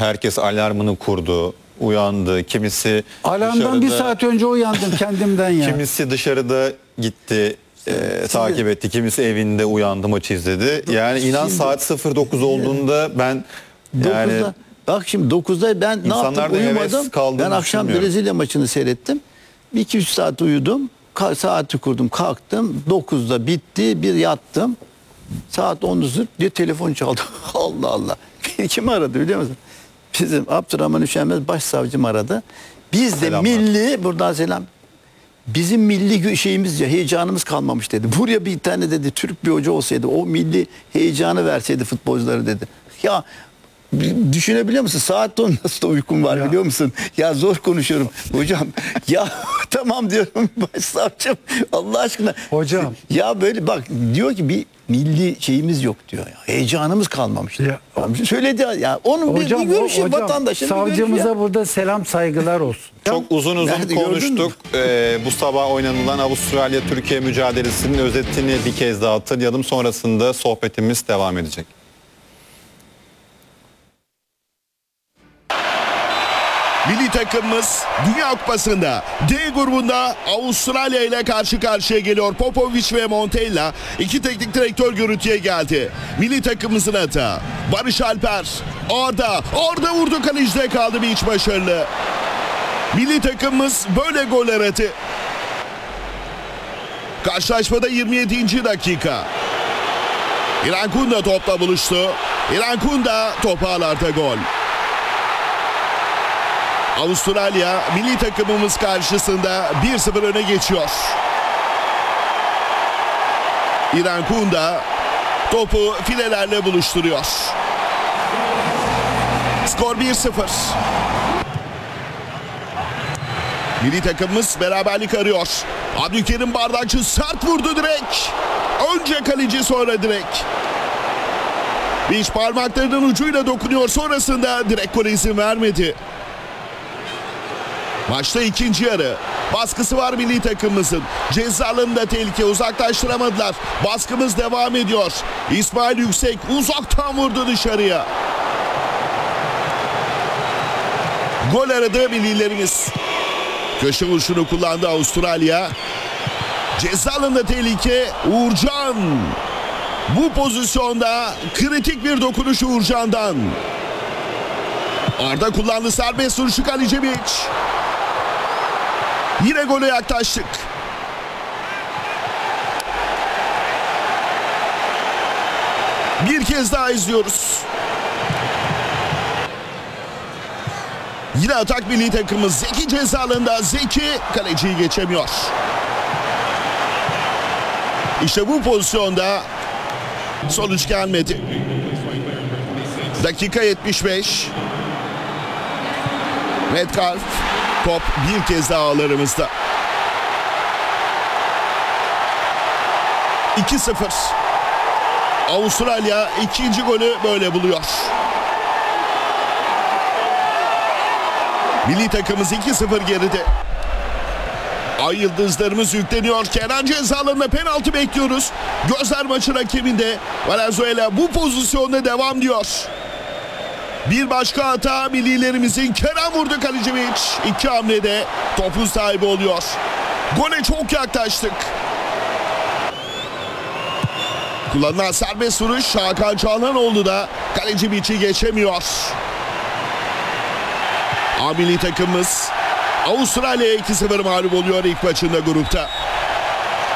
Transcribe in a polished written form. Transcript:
Herkes alarmını kurdu, uyandı. Kimisi Alarmdan bir saat önce uyandım kendimden ya. Kimisi dışarıda gitti, takip etti. Kimisi evinde uyandı, maçı izledi. Yani inan Şimdi- saat 09 olduğunda ben yani 9'da, bak şimdi 9'da ben ne İnsanlar yaptım, da heves uyumadım. kaldığını Ben akşam düşünmüyorum. Brezilya maçını seyrettim. 2-3 saat uyudum. Saati kurdum, kalktım. 9'da bitti, bir yattım. Saat 10'da diye telefon çaldı. Allah Allah. Beni kim aradı biliyor musun? Bizim Abdurrahman Üşenmez başsavcım aradı. Biz de Selamlar. milli, buradan selam. Bizim milli şeyimiz ya, heyecanımız kalmamış dedi. Buraya bir tane dedi Türk bir hoca olsaydı, o milli heyecanı verseydi futbolcuları dedi. Ya düşünebiliyor musun? Saat 10 nasıl da uykum var biliyor musun? Ya zor konuşuyorum. Hocam ya tamam diyorum başsavcım Allah aşkına. Hocam. Ya böyle bak diyor ki bir milli şeyimiz yok diyor ya. Heyecanımız kalmamış. Ya, söyledi ya. Onun bir görüşü vatandaşın bir görüşü savcımıza ya. burada selam saygılar olsun. çok uzun Nerede, gördün konuştuk. Bu sabah oynanılan Avustralya-Türkiye mücadelesinin özetini bir kez daha hatırlayalım. Sonrasında sohbetimiz devam edecek. Milli takımımız Dünya Kupası'nda D grubunda Avustralya ile karşı karşıya geliyor. Popovic ve Montella iki teknik direktör görüntüye geldi. Milli takımımızın hata. Barış Alper, Arda vurdu, kalecide kaldı, bir iç başarılı. Milli takımımız böyle gol aradı. Karşılaşmada 27. dakika. İrfan Kunda topla buluştu. İrfan Kunda topu ağlarda, gol. Avustralya milli takımımız karşısında 1-0 öne geçiyor. İrfan Kunda topu filelerle buluşturuyor. Skor 1-0. Milli takımımız beraberlik arıyor. Abdülkerim Bardakçı sert vurdu direkt. Önce kaleci, sonra direkt. Beş parmaklarının ucuyla dokunuyor, sonrasında direkt gole izin vermedi. Maçta ikinci yarı. Baskısı var milli takımımızın. Ceza alanında tehlike, uzaklaştıramadılar. Baskımız devam ediyor. İsmail Yüksek uzaktan vurdu dışarıya. Gol aradı millilerimiz. Köşe vuruşunu kullandı Avustralya. Ceza alanında tehlike, Uğurcan. Bu pozisyonda kritik bir dokunuş Uğurcan'dan. Arda kullandı serbest vuruşu, Kalicevic. Yine gole yaklaştık. Bir kez daha izliyoruz. Yine atak milli takımımız. Zeki ceza alanında. Zeki kaleciyi geçemiyor. İşte bu pozisyonda sonuç gelmedi. Dakika 75. Metcalf. Top bir kez daha ağlarımızda. 2-0. Avustralya ikinci golü böyle buluyor. Milli takımımız 2-0 geride. Ay yıldızlarımız yükleniyor. Kenan ceza alanına penaltı bekliyoruz. Gözler maçın hakeminde. Valenzuela bu pozisyonda devam diyor. Bir başka hata millilerimizin. Kenan vurdu, Kalicevic. İki hamlede topun sahibi oluyor. Gole çok yaklaştık. Kullanılan serbest vuruş. Hakan Çalhanoğlu da Kalecivic'i geçemiyor. A milli takımımız Avustralya'ya 2-0 mağlup oluyor ilk maçında grupta.